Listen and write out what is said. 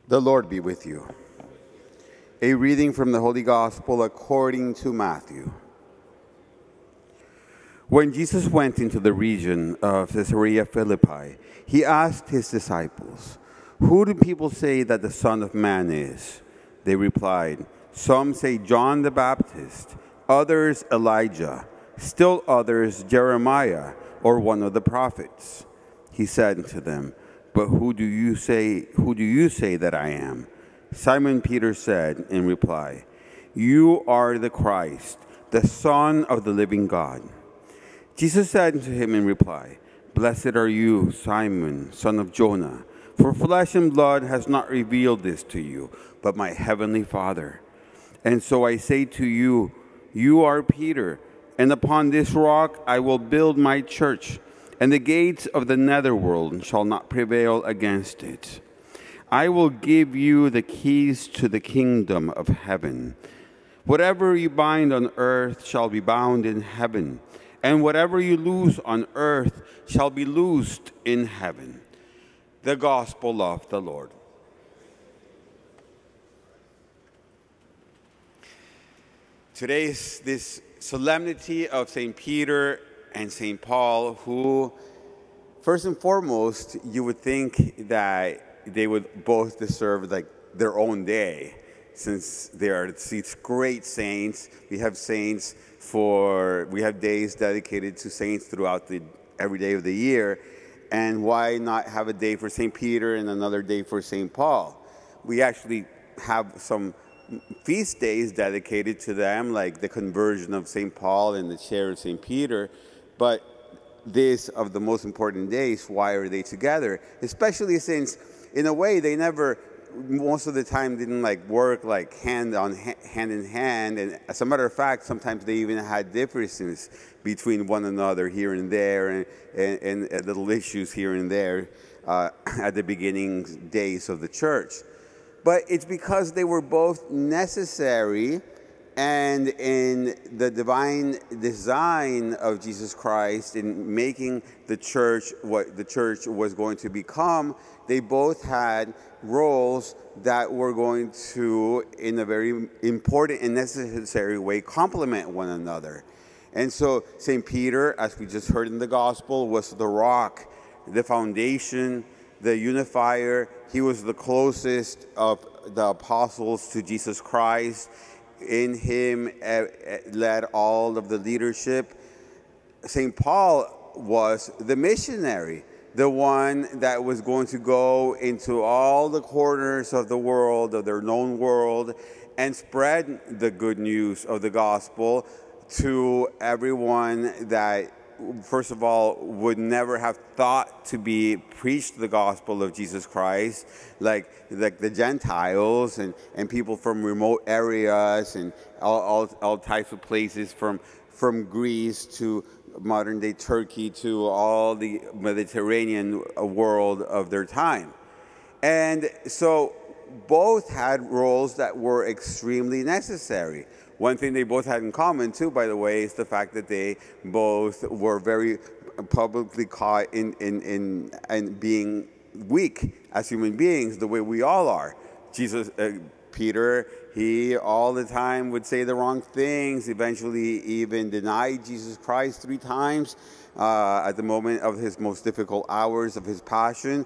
The Lord be with you. A reading from the Holy Gospel according to Matthew. When Jesus went into the region of Caesarea Philippi, he asked his disciples, "Who do people say that the Son of Man is?" They replied, "Some say John the Baptist, others Elijah, still others Jeremiah or one of the prophets." He said to them, "But who do you say that I am?" Simon Peter said in reply, "You are the Christ, the Son of the living God." Jesus said to him in reply, "Blessed are you, Simon, son of Jonah, for flesh and blood has not revealed this to you, but my heavenly Father. And so I say to you, you are Peter, and upon this rock I will build my church, and the gates of the netherworld shall not prevail against it. I will give you the keys to the kingdom of heaven. Whatever you bind on earth shall be bound in heaven, and whatever you loose on earth shall be loosed in heaven." The Gospel of the Lord. Today is this solemnity of St. Peter and St. Paul, who, first and foremost, you would think that they would both deserve like their own day, since they are these great saints. We have days dedicated to saints throughout every day of the year, and why not have a day for St. Peter and another day for St. Paul? We actually have some feast days dedicated to them, like the conversion of St. Paul and the chair of St. Peter, but this of the most important days, why are they together? Especially since, in a way, they never, most of the time, didn't work hand in hand. And as a matter of fact, sometimes they even had differences between one another here and there, and little issues here and there at the beginning days of the church. But it's because they were both necessary, and in the divine design of Jesus Christ, in making the church what the church was going to become, they both had roles that were going to, in a very important and necessary way, complement one another. And so St. Peter, as we just heard in the Gospel, was the rock, the foundation, the unifier. He was the closest of the apostles to Jesus Christ. In him led all of the leadership. St. Paul was the missionary, the one that was going to go into all the corners of the world, of their known world, and spread the good news of the gospel to everyone that, first of all, would never have thought to be preached the gospel of Jesus Christ, like the Gentiles and people from remote areas and all types of places, from Greece to modern-day Turkey to all the Mediterranean world of their time. And so both had roles that were extremely necessary. One thing they both had in common, too, by the way, is the fact that they both were very publicly caught in being weak as human beings, the way we all are. Peter, he all the time would say the wrong things, eventually even denied Jesus Christ 3 times at the moment of his most difficult hours of his passion.